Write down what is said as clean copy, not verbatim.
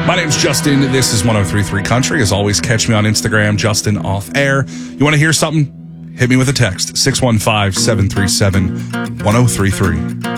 My name's Justin. This is 103.3 Country. As always, catch me on Instagram, Justin Off Air. You want to hear something? Hit me with a text, 615-737-1033.